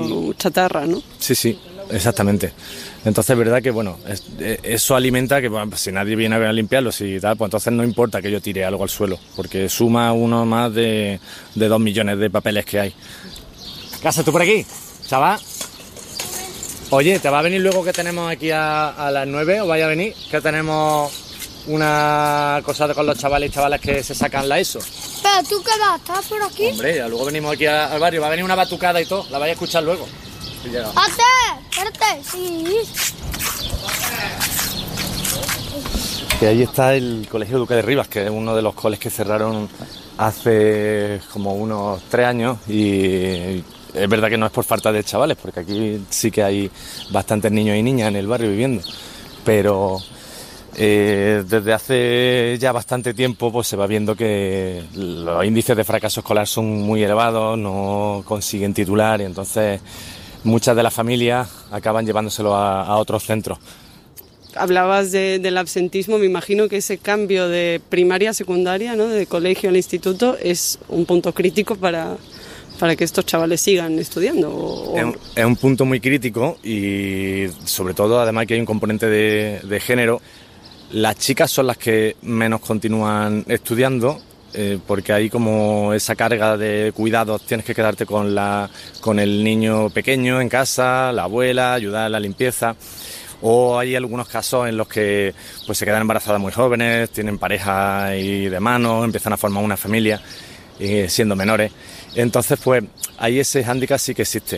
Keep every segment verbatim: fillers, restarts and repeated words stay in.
y... chatarra, ¿no? Sí, sí, exactamente. Entonces es verdad que, bueno, es, eso alimenta que, bueno, pues, si nadie viene a limpiarlo, si tal, pues entonces no importa que yo tire algo al suelo, porque suma uno más de, de dos millones de papeles que hay. ¿Qué haces tú por aquí, chaval? Oye, ¿te va a venir luego que tenemos aquí a, a las nueve o vaya a venir? Que tenemos una cosa con los chavales y chavalas que se sacan la ESO. Pero tú qué vas, ¿estás por aquí? Hombre, ya luego venimos aquí a, al barrio, va a venir una batucada y todo, la vais a escuchar luego. ¡Ate! ¡Espérate! Sí. Que ahí está el Colegio Duque de Rivas, que es uno de los coles que cerraron hace como unos tres años y... Es verdad que no es por falta de chavales, porque aquí sí que hay bastantes niños y niñas en el barrio viviendo, pero eh, desde hace ya bastante tiempo pues se va viendo que los índices de fracaso escolar son muy elevados, no consiguen titular y entonces muchas de las familias acaban llevándoselo a, a otros centros. Hablabas de, del absentismo, me imagino que ese cambio de primaria a secundaria, ¿no?, de colegio al instituto, es un punto crítico para... para que estos chavales sigan estudiando. O... Es, un, es un punto muy crítico y sobre todo además que hay un componente de, de género. Las chicas son las que menos continúan estudiando eh, porque hay como esa carga de cuidados, tienes que quedarte con, la, con el niño pequeño en casa, la abuela, ayudar a la limpieza. O hay algunos casos en los que pues, se quedan embarazadas muy jóvenes, tienen pareja y de mano, empiezan a formar una familia eh, siendo menores. Entonces, pues, ahí ese hándicap sí que existe,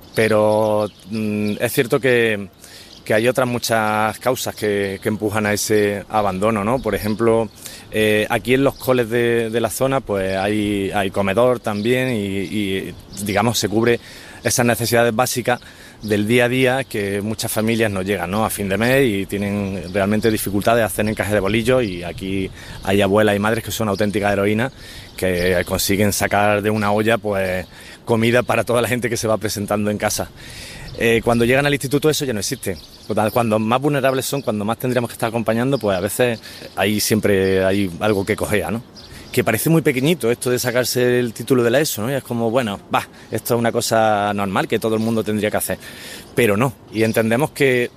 pero mmm, es cierto que, que hay otras muchas causas que, que empujan a ese abandono, ¿no? Por ejemplo, eh, aquí en los coles de, de la zona, pues hay, hay comedor también y, y, digamos, se cubre esas necesidades básicas del día a día que muchas familias no llegan, ¿no?, a fin de mes y tienen realmente dificultades de hacer encaje de bolillos y aquí hay abuelas y madres que son auténticas heroínas que consiguen sacar de una olla pues comida para toda la gente que se va presentando en casa. Eh, cuando llegan al instituto eso ya no existe. Cuando más vulnerables son, cuando más tendríamos que estar acompañando, pues a veces ahí siempre hay algo que cojea, ¿no? Que parece muy pequeñito esto de sacarse el título de la ESO, ¿no? Y es como, bueno, va, esto es una cosa normal que todo el mundo tendría que hacer, pero no, y entendemos que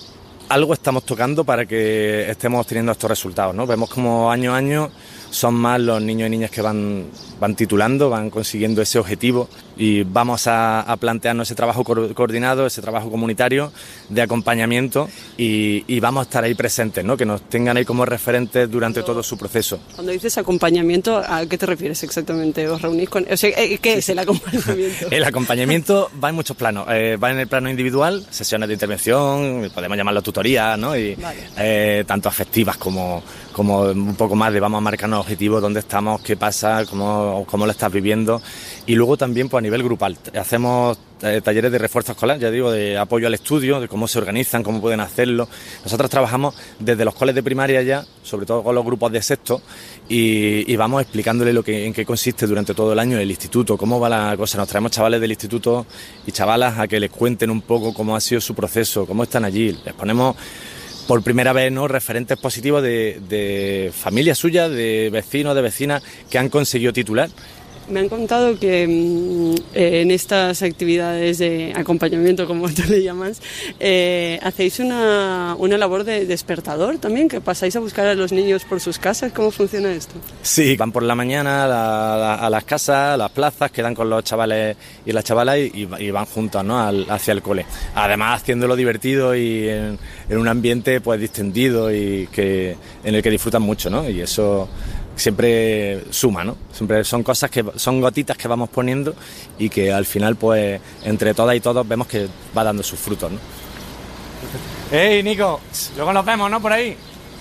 algo estamos tocando para que estemos teniendo estos resultados, ¿no? Vemos como año a año son más los niños y niñas que van, van titulando, van consiguiendo ese objetivo y vamos a, a plantearnos ese trabajo co- coordinado, ese trabajo comunitario de acompañamiento y, y vamos a estar ahí presentes, ¿no? Que nos tengan ahí como referentes durante cuando, todo su proceso. Cuando dices acompañamiento, ¿a qué te refieres exactamente? ¿Os reunís con...? O sea, ¿qué es el acompañamiento? El acompañamiento va en muchos planos, eh, va en el plano individual, sesiones de intervención, podemos llamarlo tutoría, ¿no? Y vale. eh, tanto afectivas como, como un poco más de vamos a marcarnos objetivos, dónde estamos, qué pasa, cómo, cómo lo estás viviendo y luego también pues a nivel grupal hacemos eh, talleres de refuerzo escolar, ya digo, de apoyo al estudio, de cómo se organizan, cómo pueden hacerlo. Nosotros trabajamos desde los coles de primaria ya, sobre todo con los grupos de sexto y, y vamos explicándole lo que, en qué consiste durante todo el año el instituto, cómo va la cosa. Nos traemos chavales del instituto y chavalas a que les cuenten un poco cómo ha sido su proceso, cómo están allí, les ponemos por primera vez, ¿no?, referentes positivos de, de familias suyas, de vecinos, de vecinas que han conseguido titular. Me han contado que eh, en estas actividades de acompañamiento, como tú le llamas, eh, hacéis una, una labor de despertador también, que pasáis a buscar a los niños por sus casas. ¿Cómo funciona esto? Sí, van por la mañana a, la, a las casas, a las plazas, quedan con los chavales y las chavalas y, y van juntos, ¿no?, Al, hacia el cole. Además, haciéndolo divertido y en, en un ambiente pues distendido y que en el que disfrutan mucho, ¿no? Y eso siempre suma, ¿no? Siempre son cosas que son gotitas que vamos poniendo y que al final, pues, entre todas y todos vemos que va dando sus frutos, ¿no? ¡Ey, Nico! Luego nos vemos, ¿no? Por ahí.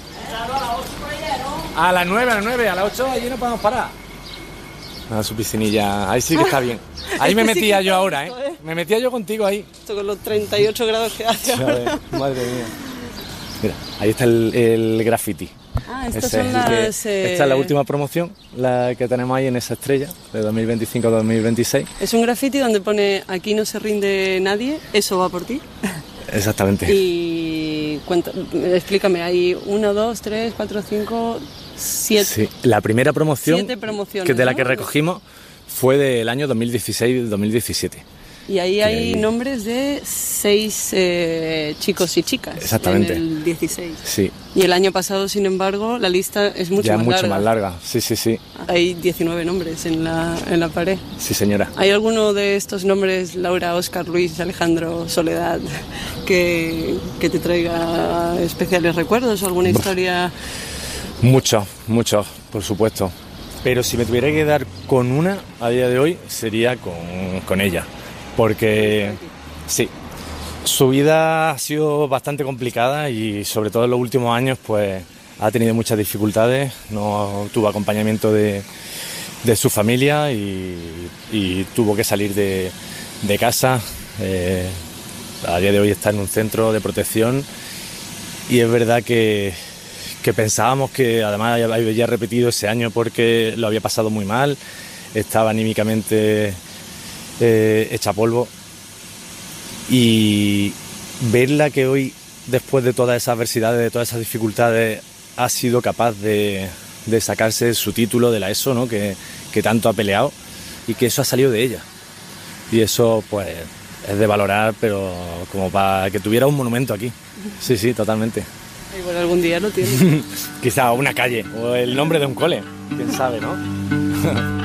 A las nueve, a las nueve, a las ocho allí no podemos parar. A su piscinilla, ahí sí que está bien. Ahí me metía yo ahora, ¿eh? Me metía yo contigo ahí. Esto con los treinta y ocho grados que hace ahora. Madre mía. Mira, ahí está el, el graffiti. Ah, estas Ese son es las... que, Eh... Esta es la última promoción, la que tenemos ahí en esa estrella, de dos mil veinticinco a dos mil veintiséis. Es un graffiti donde pone aquí no se rinde nadie, eso va por ti. Exactamente. Y cuenta, explícame, hay uno, dos, tres, cuatro, cinco, siete... Sí, la primera promoción siete promociones, que de la ¿no? que recogimos fue del año dos mil dieciséis dos mil diecisiete. Y ahí hay ahí... nombres de seis eh, chicos y chicas. Exactamente. En el dieciséis. Sí. Y el año pasado, sin embargo, la lista es mucho ya más mucho larga. más larga, sí, sí, sí. Hay diecinueve nombres en la, en la pared. Sí, señora. ¿Hay alguno de estos nombres, Laura, Óscar, Luis, Alejandro, Soledad, que, que te traiga especiales recuerdos o alguna historia? Muchos, muchos, por supuesto. Pero si me tuviera que quedar con una a día de hoy, sería con, con ella. Porque, sí, su vida ha sido bastante complicada y sobre todo en los últimos años, pues, ha tenido muchas dificultades. No tuvo acompañamiento de, de su familia y, y tuvo que salir de, de casa. Eh, a día de hoy está en un centro de protección y es verdad que... que pensábamos que además había repetido ese año porque lo había pasado muy mal, estaba anímicamente eh, hecha polvo, y verla que hoy, después de todas esas adversidades, de todas esas dificultades, ha sido capaz de, de sacarse su título de la ESO, ¿no? que, que tanto ha peleado, y que eso ha salido de ella, y eso pues es de valorar, pero como para que tuviera un monumento aquí. Sí, sí, totalmente. Igual algún día lo tiene. Quizá una calle o el nombre de un cole, quién sabe, ¿no?